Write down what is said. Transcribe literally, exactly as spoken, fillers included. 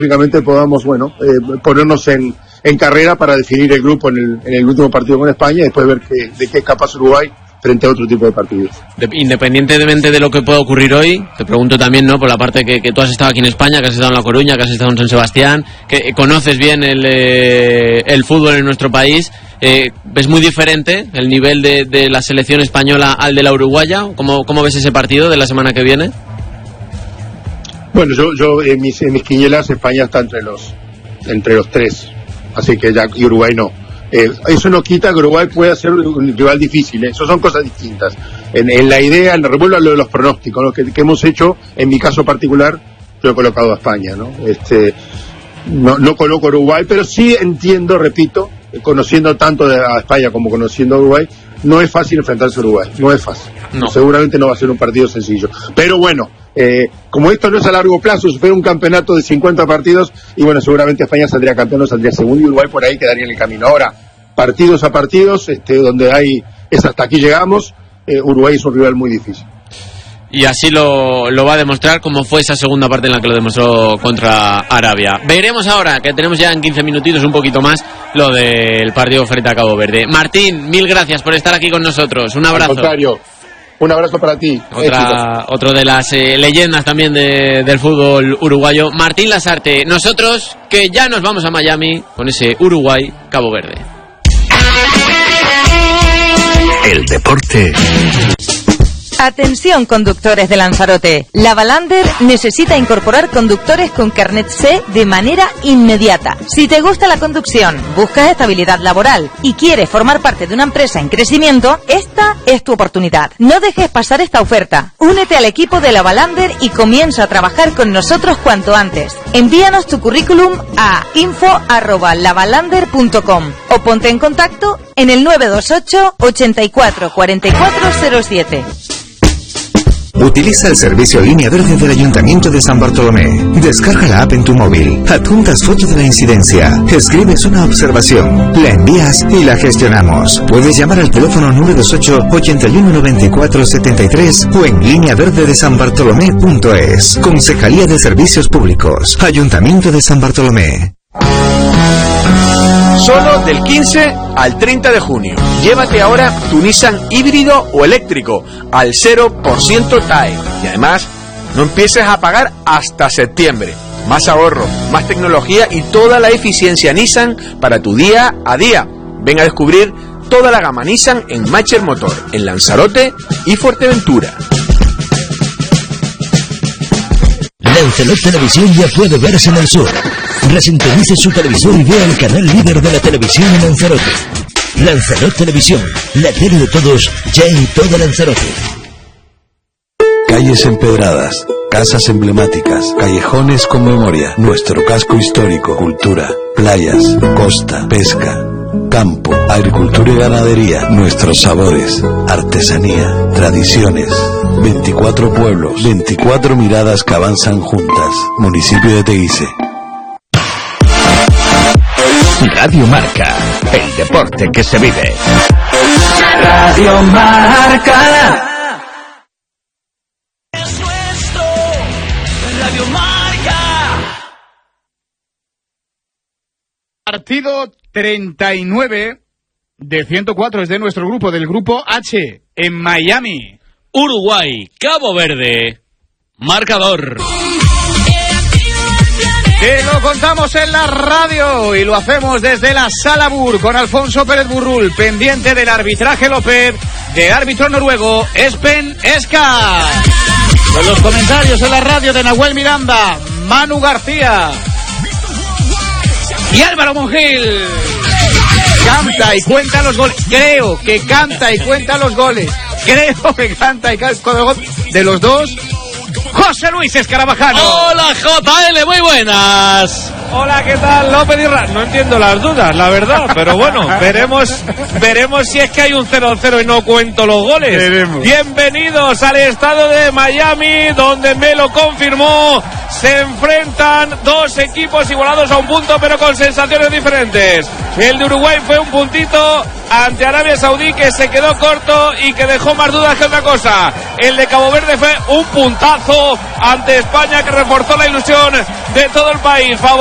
lógicamente podamos, bueno, eh, ponernos en, en carrera para definir el grupo en el, en el último partido con España y después ver que, de qué es capaz Uruguay frente a otro tipo de partidos. De, independientemente de lo que pueda ocurrir hoy, te pregunto también, ¿no?, por la parte que, que tú has estado aquí en España, que has estado en La Coruña, que has estado en San Sebastián, que conoces bien el, eh, el fútbol en nuestro país. Eh, ¿Ves muy diferente el nivel de, de la selección española al de la uruguaya? ¿Cómo, cómo ves ese partido de la semana que viene? Bueno, yo, yo en mis, en mis quinielas España está entre los entre los tres, así que ya, y Uruguay no. Eh, eso no quita que Uruguay pueda ser un rival difícil, ¿eh? Eso son cosas distintas. En, en la idea, en revuelvo a lo de los pronósticos, lo que, que hemos hecho, en mi caso particular, yo he colocado a España, ¿no? Este, no, no coloco a Uruguay, pero sí entiendo, repito, conociendo tanto a España como conociendo a Uruguay, no es fácil enfrentarse a Uruguay, no es fácil. No. Seguramente no va a ser un partido sencillo. Pero bueno, eh, como esto no es a largo plazo, si fuera un campeonato de cincuenta partidos, y bueno, seguramente España saldría campeón o saldría segundo, y Uruguay por ahí quedaría en el camino. Ahora, partidos a partidos, este, donde hay, es hasta aquí llegamos, eh, Uruguay es un rival muy difícil. Y así lo, lo va a demostrar, como fue esa segunda parte en la que lo demostró contra Arabia. Veremos ahora, que tenemos ya en quince minutitos, un poquito más, lo del partido frente a Cabo Verde. Martín, mil gracias por estar aquí con nosotros. Un abrazo. Al contrario, un abrazo para ti. Otra, otro de las eh, leyendas también de, del fútbol uruguayo, Martín Lasarte. Nosotros, que ya nos vamos a Miami con ese Uruguay-Cabo Verde. El deporte. Atención, conductores de Lanzarote. Lavalander necesita incorporar conductores con carnet C de manera inmediata. Si te gusta la conducción, buscas estabilidad laboral y quieres formar parte de una empresa en crecimiento, esta es tu oportunidad. No dejes pasar esta oferta. Únete al equipo de Lavalander y comienza a trabajar con nosotros cuanto antes. Envíanos tu currículum a info arroba lavalander punto com o ponte en contacto en el nueve dos ocho, ochenta y cuatro, cuarenta y cuatro cero siete. Utiliza el servicio Línea Verde del Ayuntamiento de San Bartolomé. Descarga la app en tu móvil, adjuntas foto de la incidencia, escribes una observación, la envías y la gestionamos. Puedes llamar al teléfono nueve dos ocho, ochenta y uno, noventa y cuatro, setenta y tres o en línea verde de san bartolomé punto es. Concejalía de Servicios Públicos, Ayuntamiento de San Bartolomé. Solo del quince al treinta de junio. Llévate ahora tu Nissan híbrido o eléctrico al cero por ciento T A E. Y además, no empieces a pagar hasta septiembre. Más ahorro, más tecnología y toda la eficiencia Nissan para tu día a día. Ven a descubrir toda la gama Nissan en Macher Motor, en Lanzarote y Fuerteventura. Lancelot Televisión ya puede verse en el sur. Resintonice su televisor y vea el canal líder de la televisión en Lanzarote. Lancelot Televisión, la tele de todos, ya en toda Lanzarote. Calles empedradas, casas emblemáticas, callejones con memoria, nuestro casco histórico, cultura, playas, costa, pesca, campo, agricultura y ganadería, nuestros sabores, artesanía, tradiciones. veinticuatro pueblos, veinticuatro miradas que avanzan juntas. Municipio de Teguise. Radio Marca, el deporte que se vive. Radio Marca. Es nuestro, Radio Marca. Partido treinta y nueve de ciento cuatro es de nuestro grupo, del grupo H, en Miami. Uruguay, Cabo Verde, marcador. Te lo contamos en la radio y lo hacemos desde la Sala Bur con Alfonso Pérez Burrul, pendiente del arbitraje López, de árbitro noruego Espen Eska. Con los comentarios en la radio de Nahuel Miranda, Manu García y Álvaro Mongil. Canta y cuenta los goles. Creo que canta y cuenta los goles. Creo que canta y cuenta los goles de los dos. José Luis Escarabajano. Hola J L, muy buenas. Hola, ¿qué tal? López y Ra... No entiendo las dudas, la verdad, pero bueno, veremos veremos si es que hay un cero cero y no cuento los goles. Veremos. Bienvenidos al estado de Miami, donde me lo confirmó. Se enfrentan dos equipos igualados a un punto, pero con sensaciones diferentes. El de Uruguay fue un puntito ante Arabia Saudí, que se quedó corto y que dejó más dudas que otra cosa. El de Cabo Verde fue un puntazo ante España, que reforzó la ilusión de todo el país.